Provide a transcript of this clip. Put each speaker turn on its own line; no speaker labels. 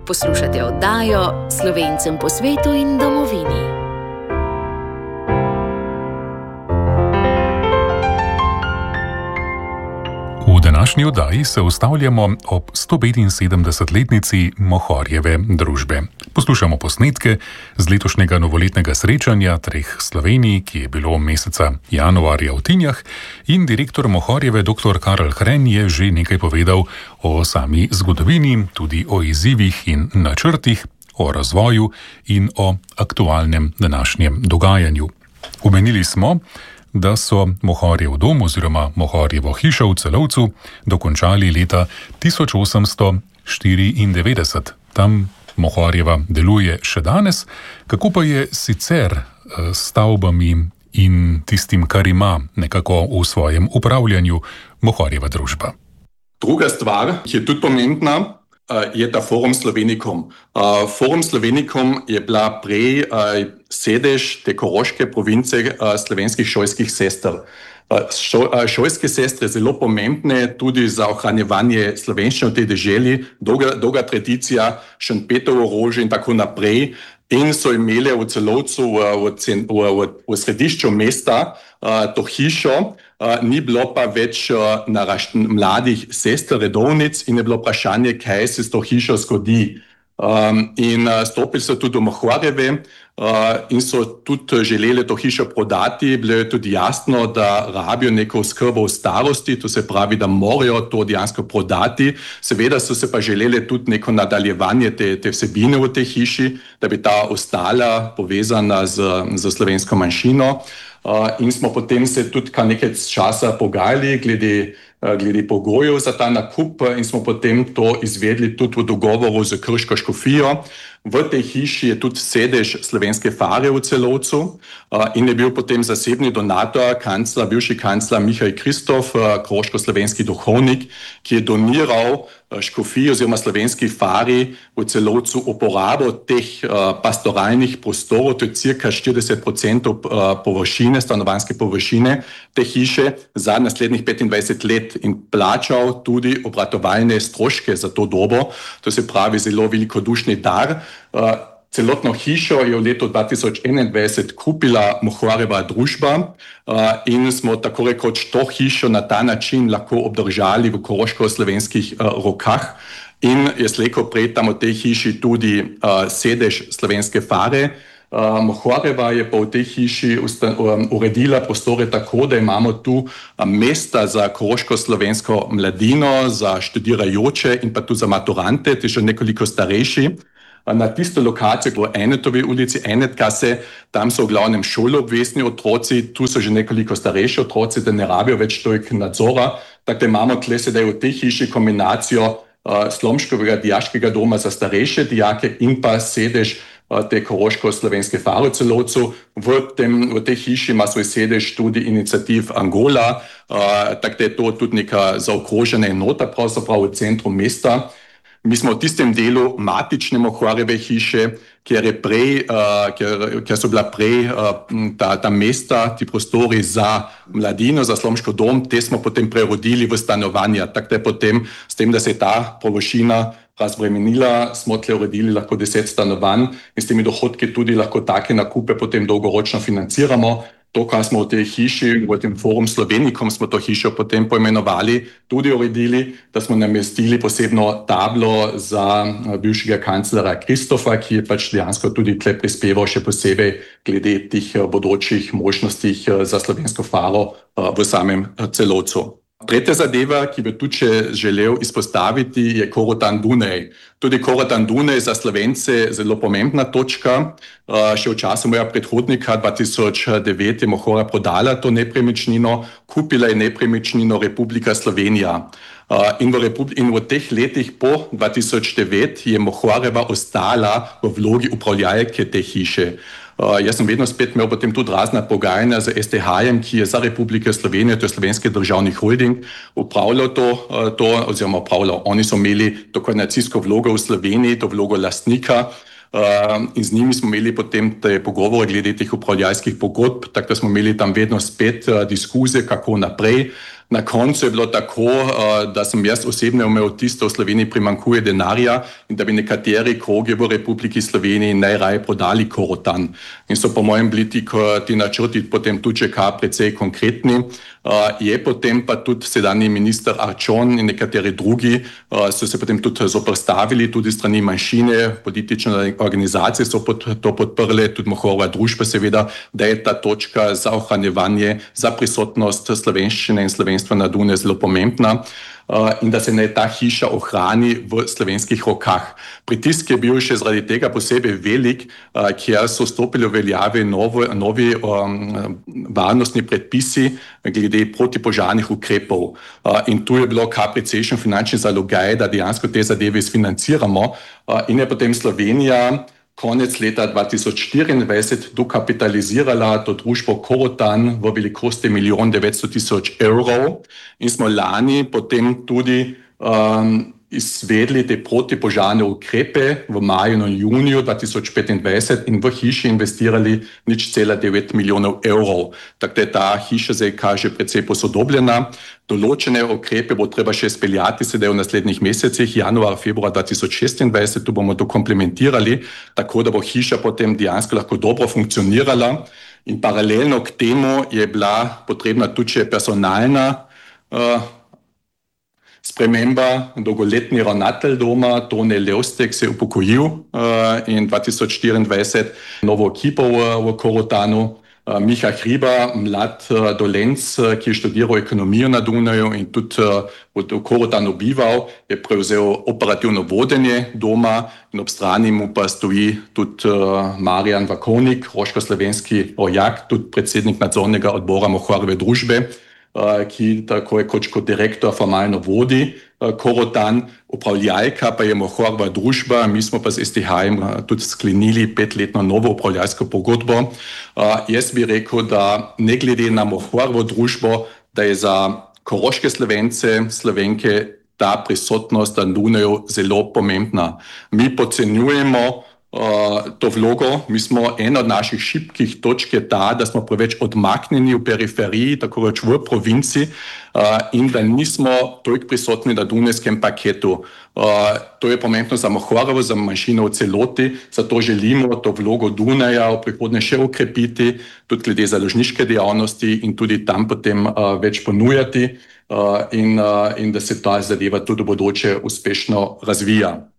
Poslušate oddajo Slovencem po svetu in domovini.
V današnji oddaji se ustavljamo ob 175-letnici Mohorjeve družbe. Poslušamo posnetke z letošnjega novoletnega srečanja treh Slovenij, ki je bilo meseca januarja v Tinjah, in direktor Mohorjeve dr. Karel Hren je že nekaj povedal o sami zgodovini, tudi o izzivih in načrtih, o razvoju in o aktualnem današnjem dogajanju. Omenili smo, da so Mohorjev dom oziroma Mohorjevo hišo v Celovcu dokončali leta 1894. Tam Mohorjeva deluje še danes. Kako pa je sicer s stavbami in tistim, kar ima nekako v svojem upravljanju Mohorjeva družba?
Druga stvar, ki je tudi pomembna, je ta Forum Slovenicum. Forum Slovenicum je bila prej sedež te koroške province slovenskih šolskih sester. Šolske sestre zelo pomembne tudi za ohranjevanje slovenščine v tej deželi, dolga tradicija, Šentpetrovo rože in tako naprej. In so imeli v Celovcu, v središču mesta, to hišo, ni bilo pa več mladih sester, redovnic, in je bilo vprašanje, kaj se s to hišo zgodi. In stopili so tudi do Mohorjeve in so tudi želeli to hišo prodati. Bilo je tudi jasno, da rabijo neko oskrbo v starosti, to se pravi, da morajo to dejansko prodati. Seveda so se pa želeli tudi neko nadaljevanje te vsebine v tej hiši, da bi ta ostala povezana z slovensko manjšino. In smo potem se tudi kar nekaj časa pogajali glede pogojev za ta nakup in smo potem to izvedli tudi v dogovoru z krško škofijo. V tej hiši je tudi sedež slovenske fare v Celovcu in je bil potem zasebni donator, bivši kancler Mihael Kristof, koroško-slovenski duhovnik, ki je doniral škofiji oziroma slovenski fari v Celovcu uporabo teh pastoralnih prostorov, to je cirka 40% površine, stanovanjske površine te hiše za naslednjih 25 let in plačal tudi obratovalne stroške za to dobo. To se pravi zelo velikodušni dar. Celotno hišo je v letu 2021 kupila Mohorjeva družba in smo tako rekoč to hišo na ta način lahko obdržali v koroško-slovenskih rokah. In je slejko prej tam v tej hiši tudi sedež slovenske fare. Mohorjeva je pa v tej hiši uredila prostore tako, da imamo tu mesta za koroško-slovensko mladino, za študirajoče in pa tudi za maturante, ti še nekoliko starejši. Na tisto lokacijo v Enetovi ulici, Enetkase, tam so v glavnem šoloobvezni otroci, tu so že nekoliko starejši otroci, da ne rabijo več toliko nadzora. Tako da imamo tle sedaj v tej hiši kombinacijo Slomškovega dijaškega doma za starejše dijake in pa sedež te koroško-slovenske fare v Celovcu. V tej hiši ima svoj sedež tudi iniciativ Angola, tako da je to tudi neka zaokrožena enota pravzaprav v centru mesta. Mi smo v tistem delu matične Mohorjeve hiše, kjer so bila prej ta mesta, ti prostori za mladino, za Slomškov dom, te smo potem prerodili v stanovanja. Tako da je potem s tem, da se je ta površina razbremenila, smo tle uredili lahko 10 stanovanj in s temi dohodki tudi lahko take nakupe potem dolgoročno financiramo. To, kar smo v tej hiši, v tem Forum Slovenicum, smo to hišo potem poimenovali, tudi uredili, da smo namestili posebno tablo za bivšega kanclera Kristofa, ki je pač dejansko tudi tle prispeval še posebej glede tih bodočih možnostih za slovensko faro v samem Celovcu. Tretja zadeva, ki bi tudi želel izpostaviti, je Korotan Dunaj. Tudi Korotan Dunaj za Slovence zelo pomembna točka. Še v času mojega predhodnika 2009 je Mohorja prodala to nepremičnino, kupila je nepremičnino Republika Slovenija. In v teh letih po 2009 je Mohorjeva ostala v vlogi upravljalke te hiše. Jaz sem vedno spet imel potem tudi razna pogajanja z STH-jem, ki je za Republike Slovenije, to je Slovenski državni holding, upravljal to oziroma upravljal. Oni so imeli to koordinacijsko vlogo v Sloveniji, to vlogo lastnika, in z njimi smo imeli potem te pogovore glede teh upravljalskih pogodb, tako da smo imeli tam vedno spet diskuze, kako naprej. Na koncu je bilo tako, da sem jaz osebno imel tisto, v Sloveniji primanjkuje denarja in da bi nekateri krogi v Republiki Sloveniji najraje prodali Korotan. In so po mojem bili ti načrti potem tudi že kar precej konkretni. Je potem pa tudi sedanji minister Arčon in nekateri drugi so se potem tudi zoperstavili, tudi strani manjšine, politične organizacije so to podprle, tudi Mohorova družba seveda, da je ta točka za ohranjevanje, za prisotnost slovenščine in slovenstva na Dunaju zelo pomembna in da se naj ta hiša ohrani v slovenskih rokah. Pritisk je bil še zaradi tega posebej velik, kjer so stopili v veljave novi varnostni predpisi glede protipožarnih ukrepov. In tu je bilo kar precejšen finančni zalogaj, da dejansko te zadeve sfinanciramo in je potem Slovenija konec leta 2024 dokapitalizirala to družbo Korotan v velikosti 1 900 000 evrov in smo lani potem tudi izvedli te protipožarne ukrepe v maju in juniju 2025 in v hiši investirali 0,9 milijonov evrov. Tako da je ta hiša zdaj kaže precej posodobljena. Določene ukrepe bo treba še speljati sedaj v naslednjih mesecih, januar, februar 2026, tu bomo to komplementirali, tako da bo hiša potem dejansko lahko dobro funkcionirala. In paralelno k temu je bila potrebna tudi še personalna sprememba. Dolgoletni ravnatelj doma, Tone Levstek, se je upokojil in 2024 novo ekipo v Korotanu. Miha Hriba, mlad Dolenc, ki je študiral ekonomijo na Dunaju in tudi v Korotanu bival, je prevzel operativno vodenje doma in ob strani mu pa stoji tudi Marjan Vakovnik, roško-slovenski rojak, tudi predsednik nadzornega odbora Mohorove družbe, ki tako je kot direktor formalno vodi Korotan, upravljalka pa je Mohorova družba, mi smo pa z STH-jem tudi sklenili 5-letno novo upravljalsko pogodbo. Jaz bi rekel, da ne glede na Mohorovo družbo, da je za koroške Slovence, Slovenke ta prisotnost na Dunaju zelo pomembna. Mi podcenjujemo to vlogo. Mi smo ena od naših šibkih točk je ta, da smo preveč odmaknjeni v periferiji, tako reč v provinci in da nismo toliko prisotni na dunajskem paketu. To je pomembno za Mohorovo, za manjšino v celoti, zato želimo to vlogo Dunaja v prihodnje še okrepiti, tudi glede založniške dejavnosti in tudi tam potem več ponujati in da se ta zadeva tudi v bodoče uspešno razvija.